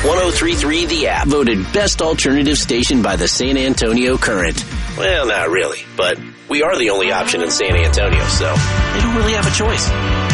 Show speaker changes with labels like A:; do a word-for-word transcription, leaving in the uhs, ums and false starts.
A: ten thirty-three The App, voted best alternative station by the San Antonio Current. Well, not really, but we are the only option in San Antonio, so they don't really have a choice.